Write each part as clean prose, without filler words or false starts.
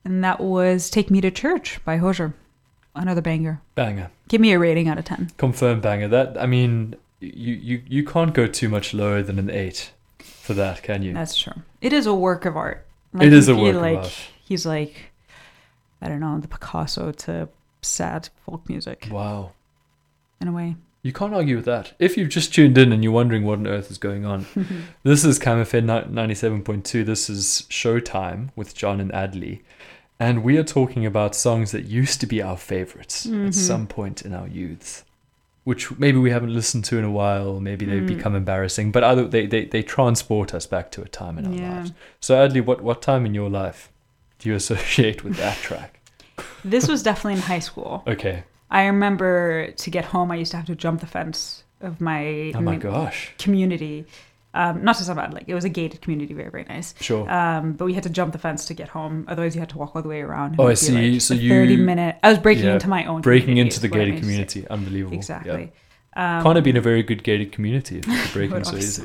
And that was Take Me to Church by Hozier. Another banger. Banger. Give me a rating out of 10. Confirmed banger. That, I mean, you can't go too much lower than an 8 for that, can you? That's true. It is a work of art. Like, it is a work of art. He's like, I don't know, the Picasso to sad folk music. Wow. In a way. You can't argue with that. If you've just tuned in and you're wondering what on earth is going on, this is Cam FM 97.2. This is Showtime with John and Adley. And we are talking about songs that used to be our favorites at some point in our youths, which maybe we haven't listened to in a while. Maybe they've become embarrassing, but either they transport us back to a time in our lives. So Adley, what time in your life do you associate with that track? This was definitely in high school. Okay. I remember to get home, I used to have to jump the fence of my gosh community. Not to sound bad, like it was a gated community, very, very nice. Sure. But we had to jump the fence to get home. Otherwise, you had to walk all the way around. Oh, I see. Like so 30-minute. I was breaking into my own. Breaking into the gated community. Unbelievable. Exactly. Yeah. Can't have been a very good gated community if it's breaking so easy.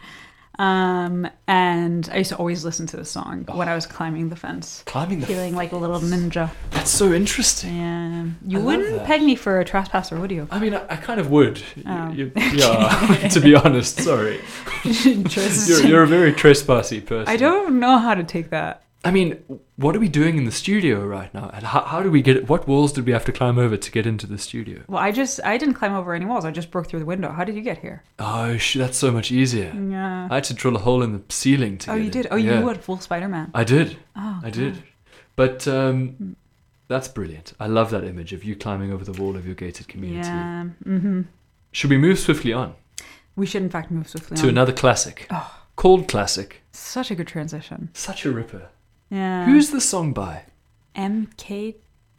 And I used to always listen to the song when I was climbing the fence. Feeling like a little ninja. That's so interesting. Yeah. You wouldn't peg me for a trespasser, would you? I mean, I kind of would. Oh. Yeah, to be honest, sorry. You're a very trespassy person. I don't know how to take that. I mean, what are we doing in the studio right now? And how do we get it? What walls did we have to climb over to get into the studio? Well, I didn't climb over any walls. I just broke through the window. How did you get here? Oh, that's so much easier. Yeah. I had to drill a hole in the ceiling to get you did? in. Oh, you would. Full Spider-Man. I did. Oh, I did. But that's brilliant. I love that image of you climbing over the wall of your gated community. Yeah. Mm-hmm. Should we move swiftly on? We should, in fact, move swiftly on. To another classic. Oh. Called Classic. Such a good transition. Such a ripper. Yeah. Who's the song by? MKTO.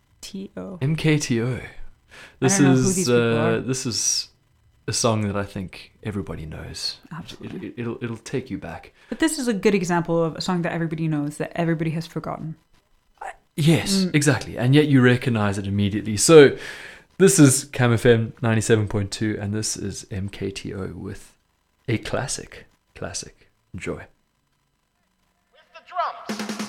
MKTO. This is a song that I think everybody knows. Absolutely. It'll take you back. But this is a good example of a song that everybody knows that everybody has forgotten. Yes, exactly. And yet you recognize it immediately. So this is Cam FM 97.2 and this is MKTO with a classic. Enjoy.